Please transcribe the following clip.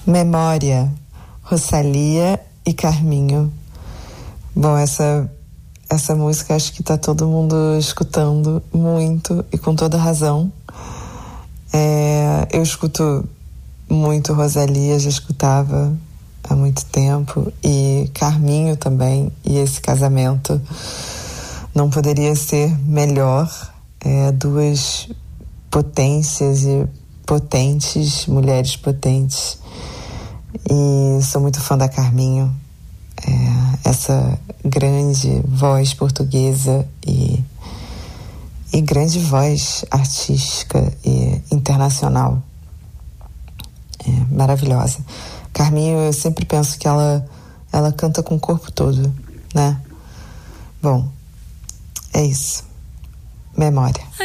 Memória, Rosalía e Carminho. Bom, essa música acho que tá todo mundo escutando muito e com toda razão. Eu escuto muito Rosalía, já escutava há muito tempo, e Carminho também, e esse casamento não poderia ser melhor. Duas potências e potentes, mulheres potentes, e sou muito fã da Carminho, essa grande voz portuguesa e grande voz artística e internacional, maravilhosa. Carminho, eu sempre penso que ela canta com o corpo todo, né? Bom, é isso. Memória.